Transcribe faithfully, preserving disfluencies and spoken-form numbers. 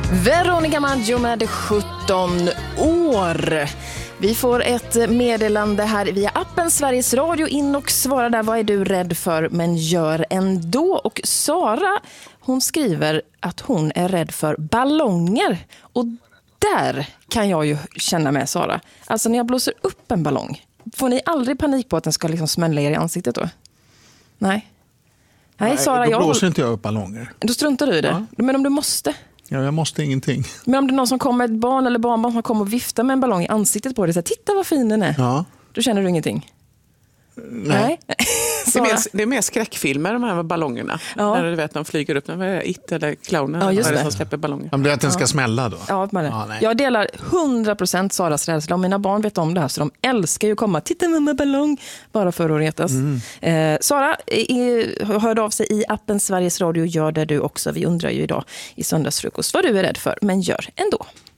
Veronica Maggio med sjutton år. Vi får ett meddelande här via appen Sveriges Radio. In och svara där, vad är du rädd för men gör ändå. Och Sara, hon skriver att hon är rädd för ballonger. Och där kan jag ju känna med Sara. Alltså när jag blåser upp en ballong, får ni aldrig panik på att den ska liksom smälla er i ansiktet då? Nej. Nej, Sara, då blåser jag... inte jag upp ballonger. Då struntar du i det. Ja. Men om du måste... Ja, jag måste ingenting. Men om det är någon som kommer, ett barn eller barnbarn som kommer och viftar med en ballong i ansiktet på dig, så här, titta vad fin den är. Ja. Då känner du ingenting? Nej. Nej. Det är, mer, det är mer skräckfilmer, de här ballongerna. Ja. När du vet, de flyger upp, när är It eller Clownen, ja, just det. Som släpper ballonger. Om det är att den ska ja. smälla då? Ja, men ja, jag delar hundra procent Saras rädsla. Om mina barn vet om det här, så de älskar ju att komma, titta med ballong, bara för att retas. Mm. Eh, Sara är, hörde av sig i appen Sveriges Radio, gör det du också. Vi undrar ju idag i söndagsfrukost vad du är rädd för, men gör ändå.